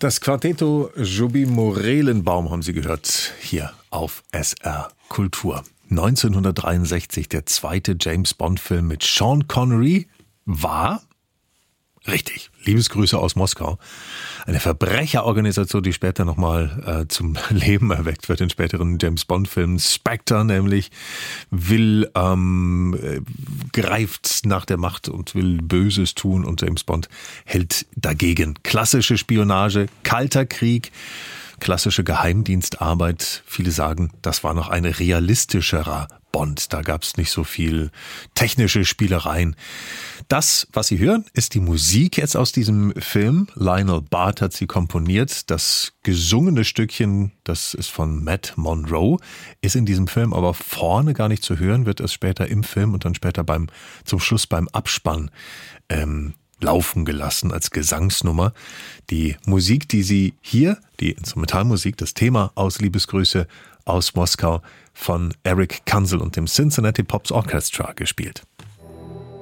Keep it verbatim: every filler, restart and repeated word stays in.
Das Quartetto Joby-Morelenbaum haben Sie gehört, hier auf S R Kultur. neunzehnhundertdreiundsechzig, der zweite James-Bond-Film mit Sean Connery war, richtig, Liebesgrüße aus Moskau, eine Verbrecherorganisation, die später nochmal äh, zum Leben erweckt wird in späteren James-Bond-Filmen. Spectre nämlich will, ähm, äh, greift nach der Macht und will Böses tun und James Bond hält dagegen. Klassische Spionage, Kalter Krieg, klassische Geheimdienstarbeit. Viele sagen, das war noch ein realistischerer Bond. Da gab es nicht so viel technische Spielereien. Das, was Sie hören, ist die Musik jetzt aus diesem Film. Lionel Bart hat sie komponiert. Das gesungene Stückchen, das ist von Matt Monro, ist in diesem Film aber vorne gar nicht zu hören, wird es später im Film und dann später beim zum Schluss beim Abspann ähm, laufen gelassen als Gesangsnummer. Die Musik, die Sie hier, die Instrumentalmusik, das Thema aus Liebesgrüße aus Moskau von Eric Kunzel und dem Cincinnati Pops Orchestra gespielt.